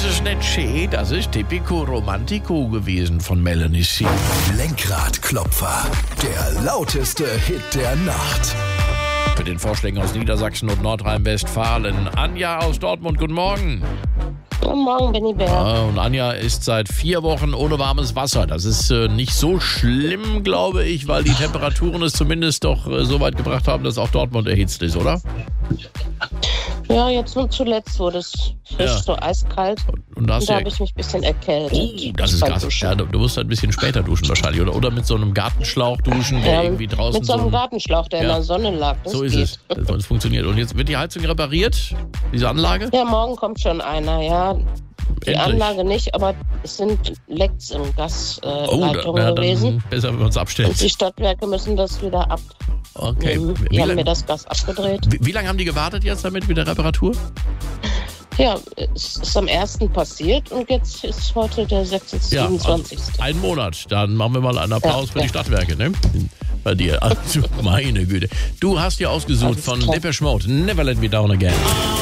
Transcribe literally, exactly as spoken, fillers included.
ist es nicht schön? Das ist Tipico Romantico gewesen von Melanie C. Lenkradklopfer, der lauteste Hit der Nacht. Mit den Vorschlägen aus Niedersachsen und Nordrhein-Westfalen. Anja aus Dortmund, guten Morgen. Guten Morgen, Benny Bär. Ja, und Anja ist seit vier Wochen ohne warmes Wasser. Das ist äh, nicht so schlimm, glaube ich, weil die Temperaturen es zumindest doch äh, so weit gebracht haben, dass auch Dortmund erhitzt ist, oder? Ja, jetzt nur zuletzt wurde es frisch, Ja. so eiskalt. Und da, hast Und da du habe ich mich ein bisschen erkältet. Oh, das ist beim krass. Duschen. Ja, du, du musst ein bisschen später duschen wahrscheinlich. Oder, oder mit so einem Gartenschlauch duschen, der Ja, irgendwie draußen mit so einem ein- Gartenschlauch, der Ja. in der Sonne lag. Das So ist geht. es. Das, das funktioniert. Und jetzt wird die Heizung repariert, diese Anlage? Ja, morgen kommt schon einer, ja. Die Endlich. Anlage nicht, aber es sind Lecks in Gasleitungen äh, Oh, da, Leitungen ja, gewesen. dann besser, wenn wir uns abstellen. Und die Stadtwerke müssen das wieder ab. Okay. Die Wie, haben mir lang, das Gas abgedreht. wie, wie lange haben die gewartet jetzt damit mit der Reparatur? Ja, es ist am ersten passiert und jetzt ist heute der siebenundzwanzigste. Also ein Monat. Dann machen wir mal einen Applaus Ja, für die ja. Stadtwerke, ne? Bei dir. Also, meine Güte. Du hast dir ausgesucht Alles von klar. Depeche Mode. Never Let Me Down Again.